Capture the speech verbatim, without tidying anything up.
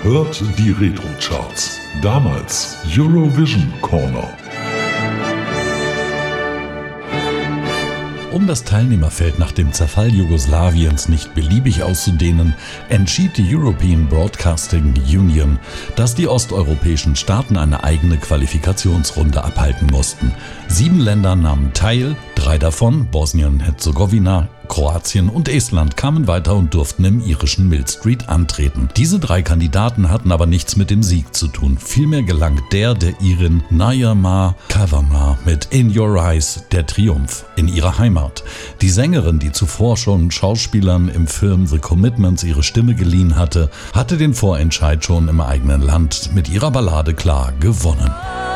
hört die Retro-Charts. Damals Eurovision Corner. Um das Teilnehmerfeld nach dem Zerfall Jugoslawiens nicht beliebig auszudehnen, entschied die European Broadcasting Union, dass die osteuropäischen Staaten eine eigene Qualifikationsrunde abhalten mussten. Sieben Länder nahmen teil, drei davon, Bosnien-Herzegowina, Kroatien und Estland, kamen weiter und durften im irischen Mill Street antreten. Diese drei Kandidaten hatten aber nichts mit dem Sieg zu tun. Vielmehr gelang der der Irin Nayirma Kavanagh mit In Your Eyes der Triumph in ihrer Heimat. Die Sängerin, die zuvor schon Schauspielern im Film The Commitments ihre Stimme geliehen hatte, hatte den Vorentscheid schon im eigenen Land mit ihrer Ballade klar gewonnen.